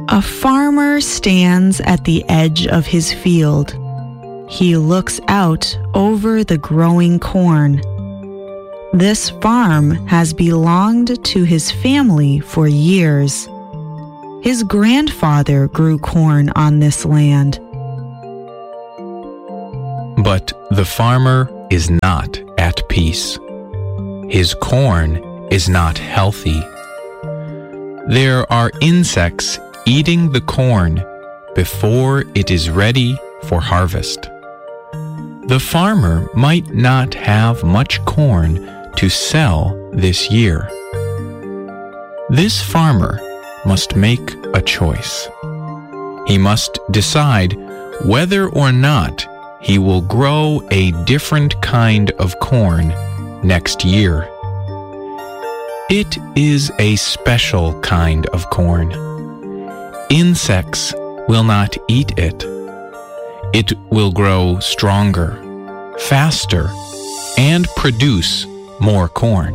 A farmer stands at the edge of his field. He looks out over the growing corn. This farm has belonged to his family for years. His grandfather grew corn on this land. But the farmer is not at peace. His corn is not healthy. There are insects eating the corn before it is ready for harvest. The farmer might not have much corn to sell this year. This farmer must make a choice. He must decide whether or not he will grow a different kind of corn next year. It is a special kind of corn. Insects will not eat it. It will grow stronger, faster, and produce more corn.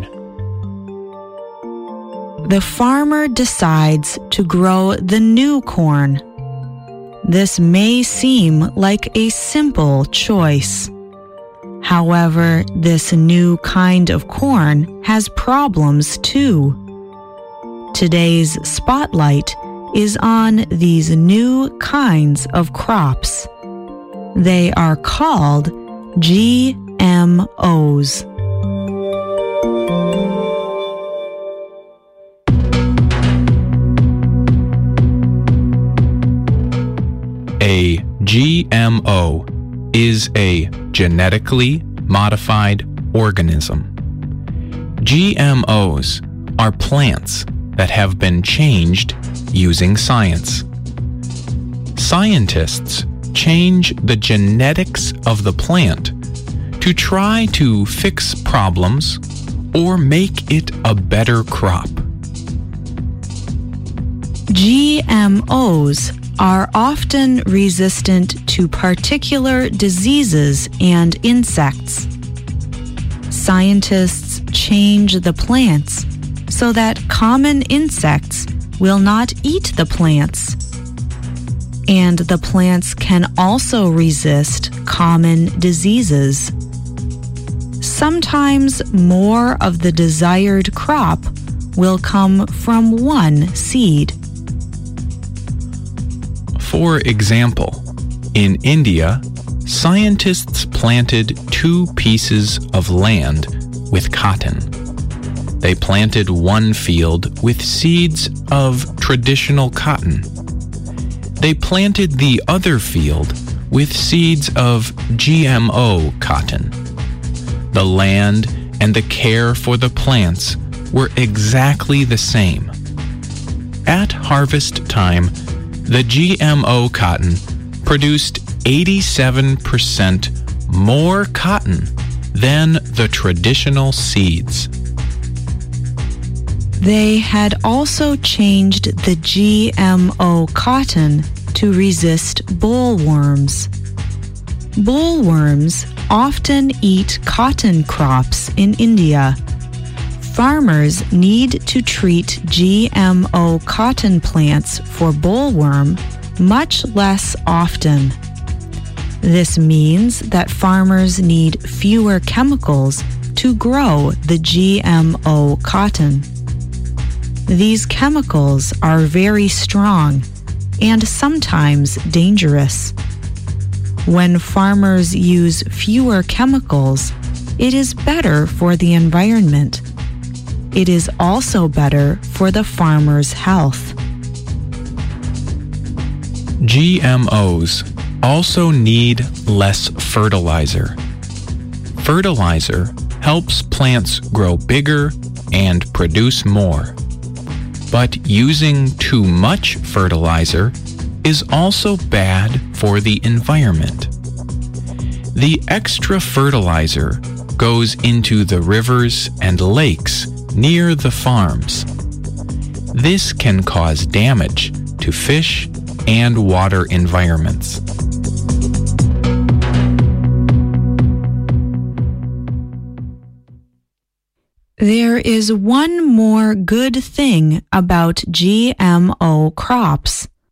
The farmer decides to grow the new corn. This may seem like a simple choice. However, this new kind of corn has problems too. Today's spotlight is on these new kinds of crops. They are called GMOs. A GMO is a genetically modified organism. GMOs are plants that have been changed using science. Scientists change the genetics of the plant to try to fix problems or make it a better crop. GMOs are often resistant to particular diseases and insects. Scientists change the plants so that common insects will not eat the plants. And the plants can also resist common diseases. Sometimes more of the desired crop will come from one seed. For example, in India, scientists planted 2 pieces of land with cotton. They planted one field with seeds of traditional cotton. They planted the other field with seeds of GMO cotton. The land and the care for the plants were exactly the same. At harvest time, the GMO cotton produced 87% more cotton than the traditional seeds. They had also changed the GMO cotton to resist bollworms. Bollworms often eat cotton crops in India. Farmers need to treat GMO cotton plants for bollworm much less often. This means that farmers need fewer chemicals to grow the GMO cotton. These chemicals are very strong and sometimes dangerous. When farmers use fewer chemicals, it is better for the environment. It is also better for the farmer's health. GMOs also need less fertilizer. Fertilizer helps plants grow bigger and produce more. But using too much fertilizer is also bad for the environment. The extra fertilizer goes into the rivers and lakes near the farms. This can cause damage to fish and water environments. There is one more good thing about GMO crops.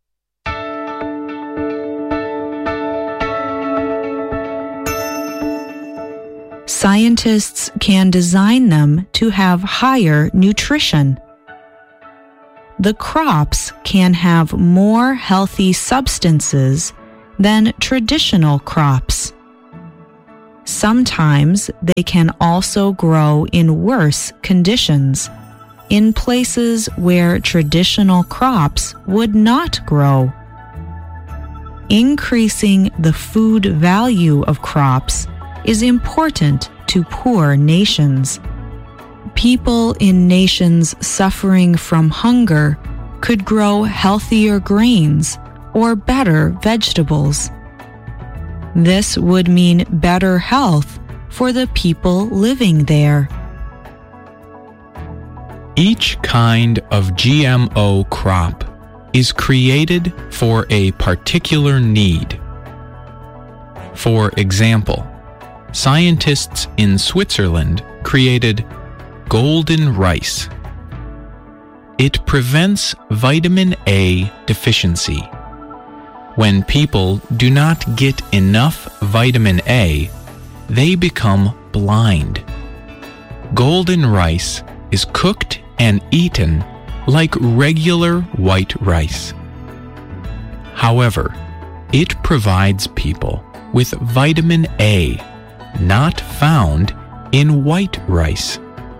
Scientists can design them to have higher nutrition. The crops can have more healthy substances than traditional crops. Sometimes they can also grow in worse conditions, in places where traditional crops would not grow. Increasing the food value of crops is important to poor nations. People in nations suffering from hunger could grow healthier grains or better vegetables. This would mean better health for the people living there. Each kind of GMO crop is created for a particular need. For example, scientists in Switzerland created golden rice. It prevents vitamin A deficiency. When people do not get enough vitamin A, they become blind. Golden rice is cooked and eaten like regular white rice. However, it provides people with vitamin A not found in white rice.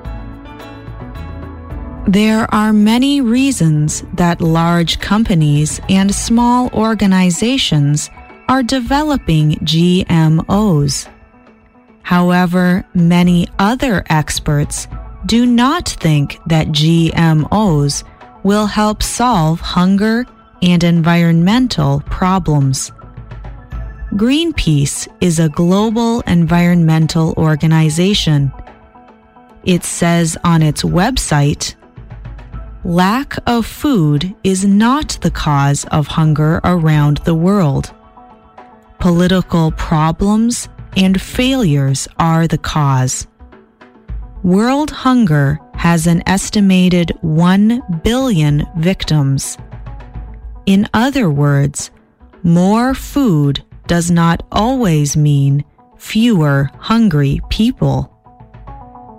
There are many reasons that large companies and small organizations are developing GMOs. However, many other experts do not think that GMOs will help solve hunger and environmental problems. Greenpeace is a global environmental organization. It says on its website, "Lack of food is not the cause of hunger around the world. Political problems and failures are the cause. World hunger has an estimated 1 billion victims. In other words, more food does not always mean fewer hungry people."